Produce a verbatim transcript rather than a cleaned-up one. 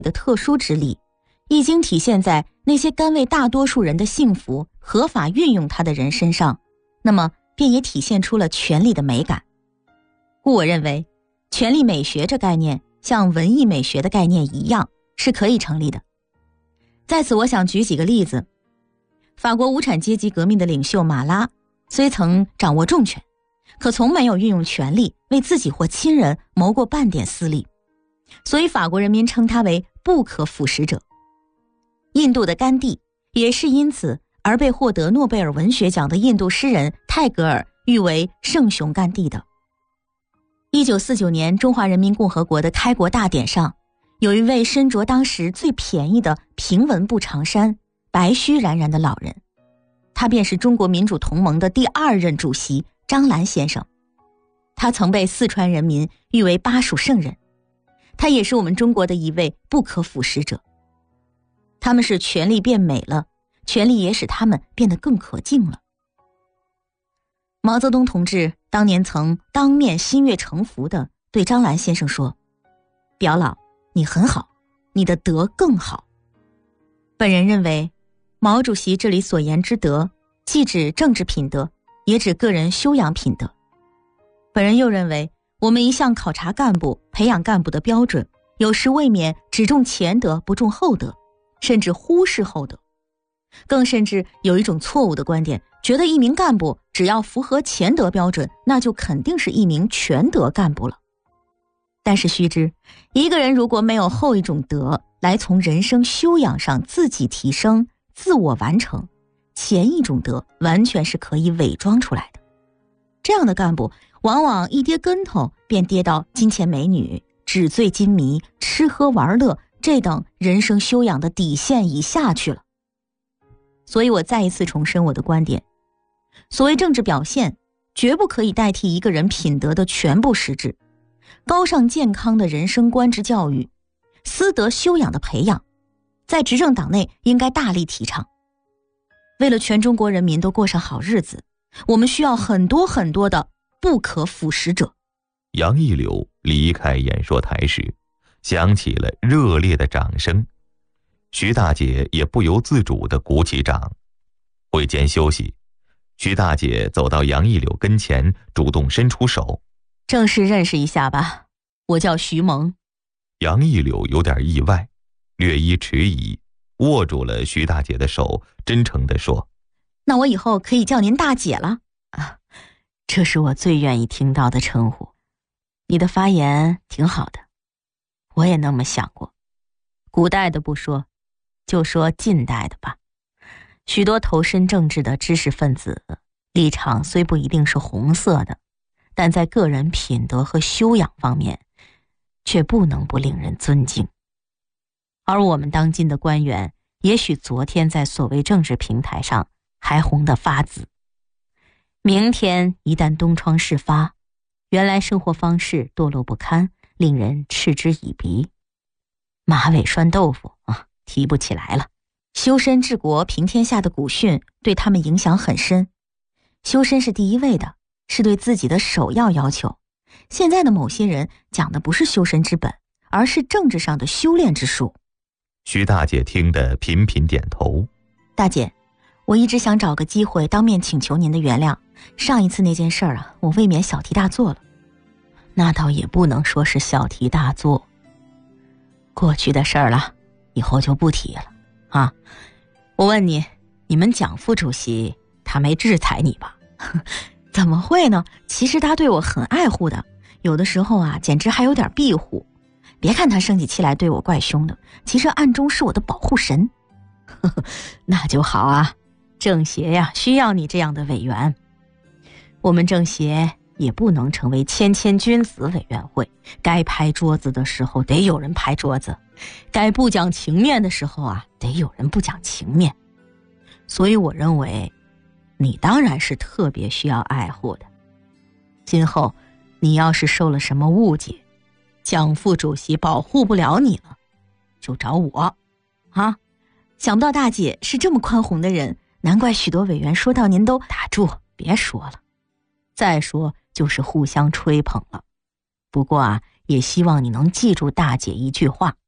的特殊之力，一经体现在那些甘为大多数人的幸福合法运用它的人身上，那么便也体现出了权力的美感。故我认为，权力美学这概念像文艺美学的概念一样，是可以成立的。在此我想举几个例子。法国无产阶级革命的领袖马拉虽曾掌握重权，可从没有运用权力为自己或亲人谋过半点私利，所以法国人民称他为不可腐蚀者。印度的甘地也是因此而被获得诺贝尔文学奖的印度诗人泰戈尔誉为圣雄甘地的。一九四九年中华人民共和国的开国大典上，有一位身着当时最便宜的平纹布长衫，白须冉冉的老人，他便是中国民主同盟的第二任主席张澜先生。他曾被四川人民誉为巴蜀圣人，他也是我们中国的一位不可腐蚀者。他们使权力变美了，权力也使他们变得更可敬了。毛泽东同志当年曾当面心悦诚服地对张澜先生说：“表老，你很好，你的德更好。”本人认为，毛主席这里所言之德，既指政治品德，也指个人修养品德。本人又认为，我们一向考察干部、培养干部的标准，有时未免只重前德不重后德，甚至忽视后德。更甚至有一种错误的观点，觉得一名干部只要符合前德标准，那就肯定是一名全德干部了。但是须知，一个人如果没有后一种德来从人生修养上自己提升、自我完成，前一种德完全是可以伪装出来的。这样的干部往往一跌跟头便跌到金钱美女、纸醉金迷、吃喝玩乐这等人生修养的底线以下去了。所以我再一次重申我的观点，所谓政治表现，绝不可以代替一个人品德的全部实质。高尚健康的人生观之教育，私德修养的培养，在执政党内应该大力提倡。为了全中国人民都过上好日子，我们需要很多很多的不可腐蚀者。 杨一柳离开演说台时，响起了热烈的掌声。徐大姐也不由自主地鼓起掌。会间休息，徐大姐走到杨一柳跟前，主动伸出手：“ 正式认识一下吧，我叫徐萌。” 杨一柳有点意外，略一迟疑，握住了徐大姐的手，真诚地说：“ 那我以后可以叫您大姐了。” 啊，这是我最愿意听到的称呼。你的发言挺好的，我也那么想过。古代的不说，就说近代的吧。许多投身政治的知识分子，立场虽不一定是红色的，但在个人品德和修养方面，却不能不令人尊敬。而我们当今的官员，也许昨天在所谓政治平台上还红得发紫，明天一旦东窗事发，原来生活方式堕落不堪，令人嗤之以鼻。马尾拴豆腐啊，提不起来了。 修身治国平天下的古训对他们影响很深。修身是第一位的，是对自己的首要要求。现在的某些人讲的不是修身之本，而是政治上的修炼之术。 徐大姐听得频频点头。 大姐，我一直想找个机会当面请求您的原谅。上一次那件事儿啊，我未免小题大做了。 那倒也不能说是小题大做，过去的事儿了，以后就不提了啊。我问你，你们蒋副主席他没制裁你吧？ 怎么会呢？其实他对我很爱护的，有的时候啊，简直还有点庇护。别看他生起气来对我怪凶的，其实暗中是我的保护神。 那就好啊，政协呀，需要你这样的委员。我们政协也不能成为谦谦君子委员会，该拍桌子的时候得有人拍桌子，该不讲情面的时候啊，得有人不讲情面。所以我认为，你当然是特别需要爱护的。今后你要是受了什么误解，蒋副主席保护不了你了，就找我啊。 想不到大姐是这么宽宏的人，难怪许多委员说到您都打住，别说了。再说就是互相吹捧了。不过啊，也希望你能记住大姐一句话：